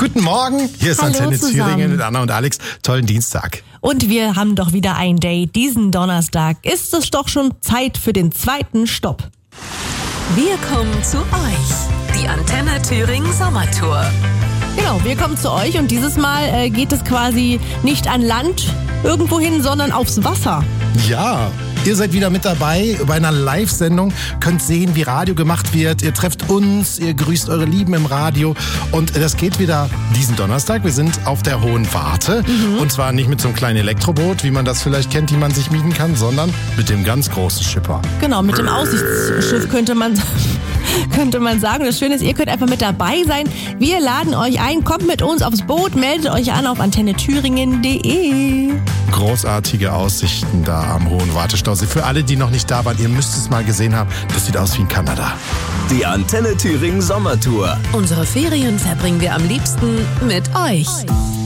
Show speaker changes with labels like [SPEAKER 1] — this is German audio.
[SPEAKER 1] Guten Morgen, hier ist
[SPEAKER 2] Hallo
[SPEAKER 1] Antenne
[SPEAKER 2] zusammen.
[SPEAKER 1] Thüringen mit Anna und Alex. Tollen Dienstag.
[SPEAKER 2] Und wir haben doch wieder ein Date. Diesen Donnerstag ist es doch schon Zeit für den zweiten Stopp.
[SPEAKER 3] Wir kommen zu euch. Die Antenne Thüringen Sommertour.
[SPEAKER 2] Genau, wir kommen zu euch und dieses Mal geht es quasi nicht an Land irgendwo hin, sondern aufs Wasser.
[SPEAKER 1] Ja, ihr seid wieder mit dabei bei einer Live-Sendung, könnt sehen, wie Radio gemacht wird. Ihr trefft uns, ihr grüßt eure Lieben im Radio und das geht wieder diesen Donnerstag. Wir sind auf der Hohen Warte und zwar nicht mit so einem kleinen Elektroboot, wie man das vielleicht kennt, die man sich mieten kann, sondern mit dem ganz großen Schipper.
[SPEAKER 2] Genau, mit dem Aussichtsschiff könnte man sagen. Das Schöne ist, ihr könnt einfach mit dabei sein. Wir laden euch ein, kommt mit uns aufs Boot, meldet euch an auf antennethüringen.de.
[SPEAKER 1] Großartige Aussichten da am Hohen Wartestausee. Für alle, die noch nicht da waren, ihr müsst es mal gesehen haben. Das sieht aus wie in Kanada.
[SPEAKER 4] Die Antenne Thüringen Sommertour.
[SPEAKER 3] Unsere Ferien verbringen wir am liebsten mit euch.